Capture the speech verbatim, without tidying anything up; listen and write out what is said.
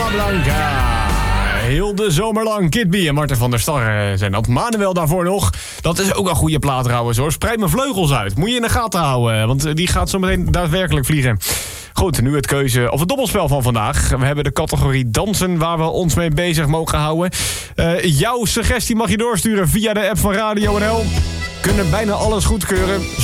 Blanca. Heel de zomer lang. Kid B en Marten van der Star zijn dat. Manuel daarvoor nog. Dat is ook een goede plaat trouwens hoor. Spreid mijn vleugels uit. Moet je in de gaten houden. Want die gaat zo meteen daadwerkelijk vliegen. Goed, nu het keuze of het dobbelspel van vandaag. We hebben de categorie dansen waar we ons mee bezig mogen houden. Uh, jouw suggestie mag je doorsturen via de app van Radio N L. Kunnen bijna alles goedkeuren.